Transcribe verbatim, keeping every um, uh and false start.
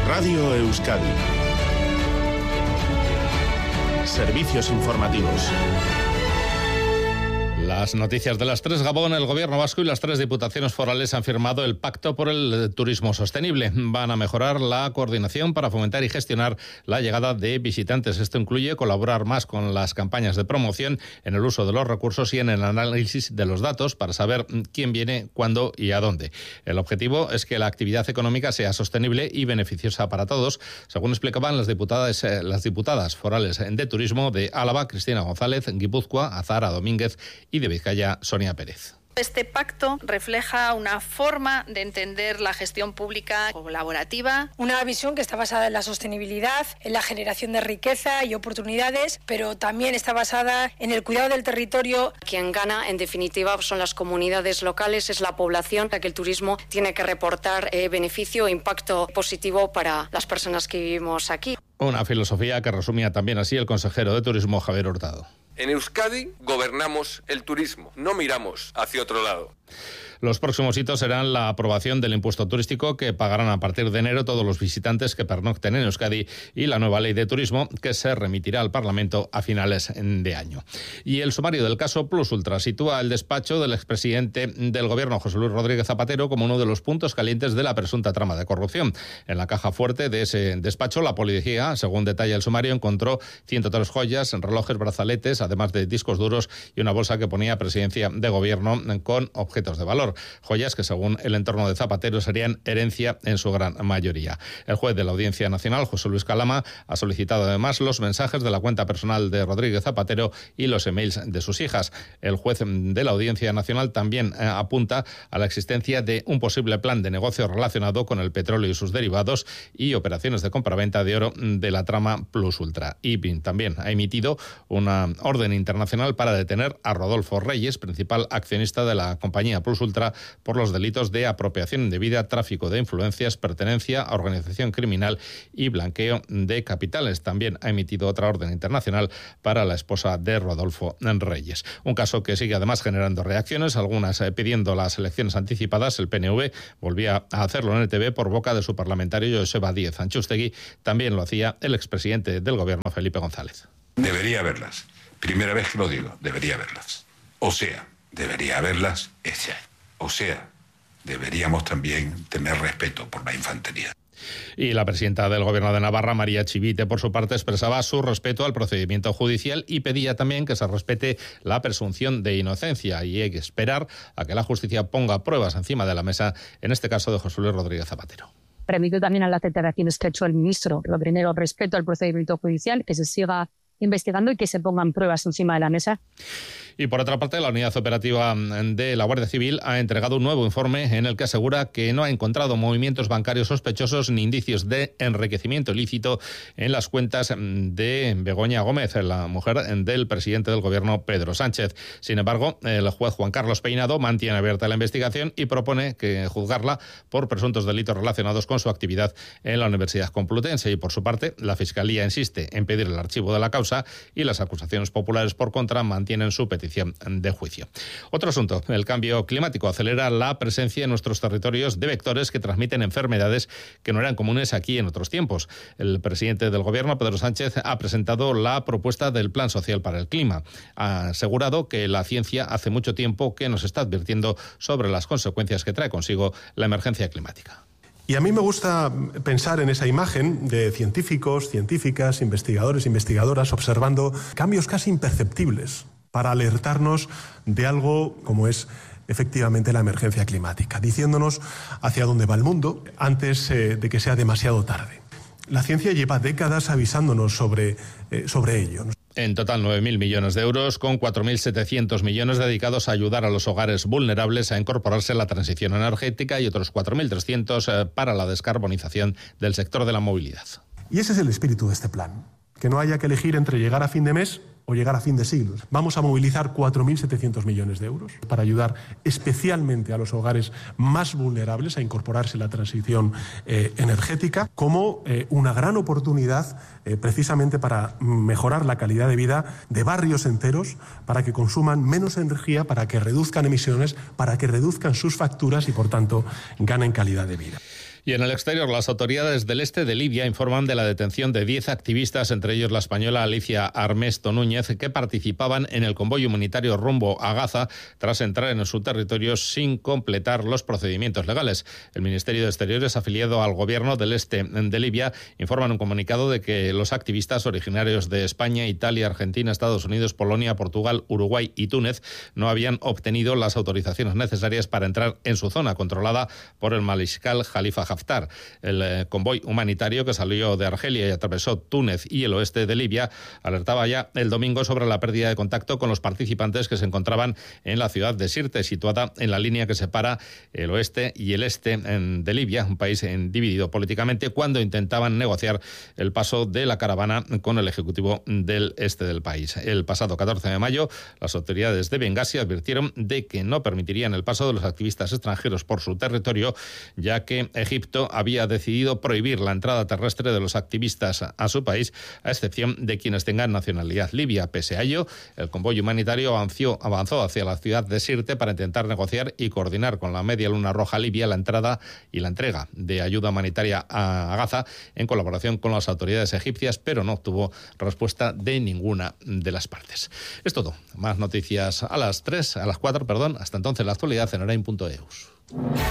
Radio Euskadi. Servicios informativos. Las noticias de las tres. Gabón, el Gobierno vasco y las tres diputaciones forales han firmado el Pacto por el Turismo Sostenible. Van a mejorar la coordinación para fomentar y gestionar la llegada de visitantes. Esto incluye colaborar más con las campañas de promoción, en el uso de los recursos y en el análisis de los datos para saber quién viene, cuándo y a dónde. El objetivo es que la actividad económica sea sostenible y beneficiosa para todos, según explicaban las diputadas, las diputadas forales de Turismo de Álava, Cristina González, Guipúzcoa, Azahara Domínguez, y de Vizcaya, Sonia Pérez. Este pacto refleja una forma de entender la gestión pública colaborativa. Una visión que está basada en la sostenibilidad, en la generación de riqueza y oportunidades, pero también está basada en el cuidado del territorio. Quien gana, en definitiva, son las comunidades locales, es la población, la que el turismo tiene que reportar eh, beneficio e impacto positivo para las personas que vivimos aquí. Una filosofía que resumía también así el consejero de Turismo, Javier Hurtado. En Euskadi gobernamos el turismo, no miramos hacia otro lado. Los próximos hitos serán la aprobación del impuesto turístico que pagarán a partir de enero todos los visitantes que pernocten en Euskadi y la nueva ley de turismo que se remitirá al Parlamento a finales de año. Y el sumario del caso Plus Ultra sitúa el despacho del expresidente del Gobierno, José Luis Rodríguez Zapatero, como uno de los puntos calientes de la presunta trama de corrupción. En la caja fuerte de ese despacho, la policía, según detalla el sumario, encontró ciento tres joyas, relojes, brazaletes, además de discos duros y una bolsa que ponía Presidencia de Gobierno con objetos de valor. Joyas que, según el entorno de Zapatero, serían herencia en su gran mayoría. El juez de la Audiencia Nacional, José Luis Calama, ha solicitado además los mensajes de la cuenta personal de Rodríguez Zapatero y los emails de sus hijas. El juez de la Audiencia Nacional también eh, apunta a la existencia de un posible plan de negocio relacionado con el petróleo y sus derivados y operaciones de compraventa de oro de la trama Plus Ultra. Y también ha emitido una orden internacional para detener a Rodolfo Reyes, principal accionista de la compañía Plus Ultra, por los delitos de apropiación indebida, tráfico de influencias, pertenencia a organización criminal y blanqueo de capitales. También ha emitido otra orden internacional para la esposa de Rodolfo Reyes. Un caso que sigue además generando reacciones, algunas pidiendo las elecciones anticipadas. El P N V volvía a hacerlo en E T V por boca de su parlamentario Joseba Díez Antxustegi. También lo hacía el expresidente del Gobierno, Felipe González. Debería haberlas. Primera vez que lo digo, debería haberlas. O sea, debería haberlas ese año. O sea, deberíamos también tener respeto por la infantería. Y la presidenta del Gobierno de Navarra, María Chivite, por su parte, expresaba su respeto al procedimiento judicial y pedía también que se respete la presunción de inocencia y hay que esperar a que la justicia ponga pruebas encima de la mesa, en este caso de José Luis Rodríguez Zapatero. Remito también a las declaraciones que ha hecho el ministro. Lo primero, respeto al procedimiento judicial, que se siga investigando y que se pongan pruebas encima de la mesa. Y por otra parte, la Unidad Operativa de la Guardia Civil ha entregado un nuevo informe en el que asegura que no ha encontrado movimientos bancarios sospechosos ni indicios de enriquecimiento ilícito en las cuentas de Begoña Gómez, la mujer del presidente del Gobierno, Pedro Sánchez. Sin embargo, el juez Juan Carlos Peinado mantiene abierta la investigación y propone que juzgarla por presuntos delitos relacionados con su actividad en la Universidad Complutense. Y por su parte, la Fiscalía insiste en pedir el archivo de la causa y las acusaciones populares por contra mantienen su petición de juicio. Otro asunto, el cambio climático acelera la presencia en nuestros territorios de vectores que transmiten enfermedades que no eran comunes aquí en otros tiempos. El presidente del Gobierno, Pedro Sánchez, ha presentado la propuesta del Plan Social para el Clima. Ha asegurado que la ciencia hace mucho tiempo que nos está advirtiendo sobre las consecuencias que trae consigo la emergencia climática. Y a mí me gusta pensar en esa imagen de científicos, científicas, investigadores, investigadoras, observando cambios casi imperceptibles para alertarnos de algo como es efectivamente la emergencia climática, diciéndonos hacia dónde va el mundo antes eh, de que sea demasiado tarde. La ciencia lleva décadas avisándonos sobre, eh, sobre ello. En total, nueve mil millones de euros, con cuatro mil setecientos millones dedicados a ayudar a los hogares vulnerables a incorporarse a la transición energética y otros cuatro mil trescientos eh, para la descarbonización del sector de la movilidad. Y ese es el espíritu de este plan, que no haya que elegir entre llegar a fin de mes o llegar a fin de siglo. Vamos a movilizar cuatro mil setecientos millones de euros para ayudar especialmente a los hogares más vulnerables a incorporarse a la transición eh, energética como eh, una gran oportunidad eh, precisamente para mejorar la calidad de vida de barrios enteros, para que consuman menos energía, para que reduzcan emisiones, para que reduzcan sus facturas y, por tanto, ganen calidad de vida. Y en el exterior, las autoridades del este de Libia informan de la detención de diez activistas, entre ellos la española Alicia Armesto Núñez, que participaban en el convoy humanitario rumbo a Gaza tras entrar en su territorio sin completar los procedimientos legales. El Ministerio de Exteriores, afiliado al gobierno del este de Libia, informa en un comunicado de que los activistas originarios de España, Italia, Argentina, Estados Unidos, Polonia, Portugal, Uruguay y Túnez no habían obtenido las autorizaciones necesarias para entrar en su zona, controlada por el mariscal Khalifa Haftar. El eh, convoy humanitario que salió de Argelia y atravesó Túnez y el oeste de Libia alertaba ya el domingo sobre la pérdida de contacto con los participantes que se encontraban en la ciudad de Sirte, situada en la línea que separa el oeste y el este en, de Libia, un país en, dividido políticamente, cuando intentaban negociar el paso de la caravana con el ejecutivo del este del país. El pasado catorce de mayo, las autoridades de Bengasi advirtieron de que no permitirían el paso de los activistas extranjeros por su territorio, ya que Egipto había decidido prohibir la entrada terrestre de los activistas a su país, a excepción de quienes tengan nacionalidad libia. Pese a ello, el convoy humanitario avanzó, avanzó hacia la ciudad de Sirte para intentar negociar y coordinar con la Media Luna Roja libia la entrada y la entrega de ayuda humanitaria a Gaza en colaboración con las autoridades egipcias, pero no obtuvo respuesta de ninguna de las partes. Es todo. Más noticias a las tres, a las cuatro, perdón. Hasta entonces, la actualidad en Orain punto eus.